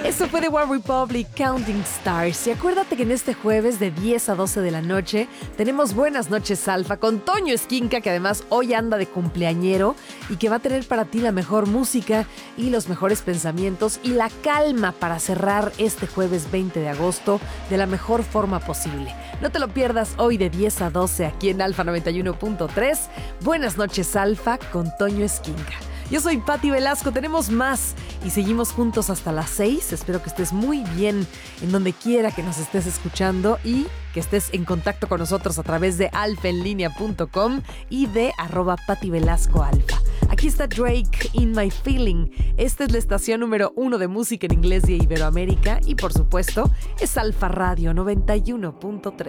Eso fue de One Republic, Counting Stars. Y acuérdate que en este jueves de 10 a 12 de la noche tenemos Buenas noches Alfa con Toño Esquinca, que además hoy anda de cumpleañero y que va a tener para ti la mejor música y los mejores pensamientos y la calma para cerrar este jueves 20 de agosto de la mejor forma posible. No te lo pierdas hoy de 10 a 12 aquí en Alfa 91.3. Buenas noches Alfa con Toño Esquinca. Yo soy Pati Velasco, tenemos más y seguimos juntos hasta las 6. Espero que estés muy bien en donde quiera que nos estés escuchando y que estés en contacto con nosotros a través de alfaenlinea.com y de @PatiVelascoAlfa. Aquí está Drake, In My Feeling. Esta es la estación número 1 de música en inglés de Iberoamérica y por supuesto es Alfa Radio 91.3.